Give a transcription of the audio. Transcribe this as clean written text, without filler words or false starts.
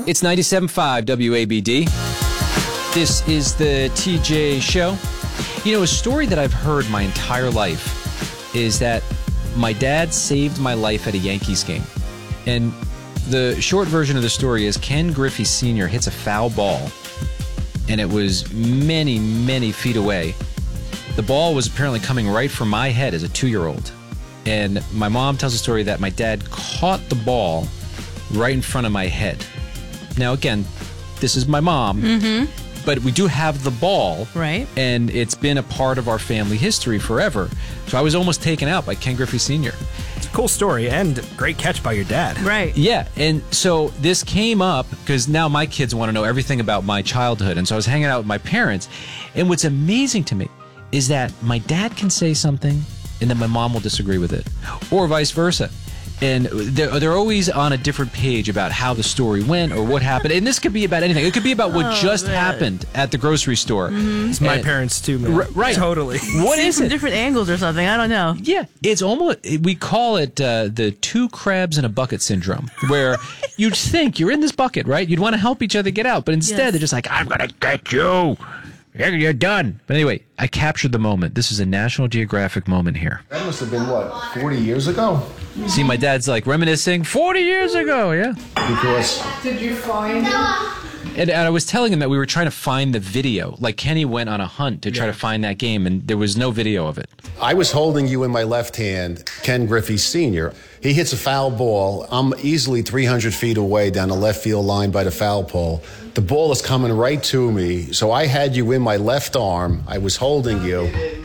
It's 97.5 WABD. This is the TJ Show. You know, a story that I've heard my entire life is that my dad saved my life at a Yankees game. And the short version of the story is Ken Griffey Sr. hits a foul ball, and it was many, many feet away. The ball was apparently coming right for my head as a 2-year-old. And my mom tells a story that my dad caught the ball right in front of my head. Now, again, this is my mom, but we do have the ball. Right. And it's been a part of our family history forever. So I was almost taken out by Ken Griffey Sr. It's a cool story and great catch by your dad. Right. Yeah, and so this came up because now my kids want to know everything about my childhood. And so I was hanging out with my parents. And what's amazing to me is that my dad can say something and then my mom will disagree with it, or vice versa. And they're always on a different page about how the story went or what happened. And this could be about anything. It could be about what happened at the grocery store. It's my parents too, man. Right. Totally. What is From it? different angles or something. I don't know. Yeah, it's almost, we call it the 2 crabs in a bucket syndrome, where you'd think you're in this bucket, right? You'd want to help each other get out, but instead they're just like, I'm going to get you. You're done. But anyway, I captured the moment. This is a National Geographic moment here. That must have been, what, 40 years ago? See, my dad's like reminiscing 40 years ago, yeah. Because Did you find it? And I was telling him that we were trying to find the video. Like Kenny went on a hunt to try to find that game, and there was no video of it. I was holding you in my left hand, Ken Griffey Sr. He hits a foul ball. I'm easily 300 feet away down the left field line by the foul pole. The ball is coming right to me, so I had you in my left arm. I was holding you,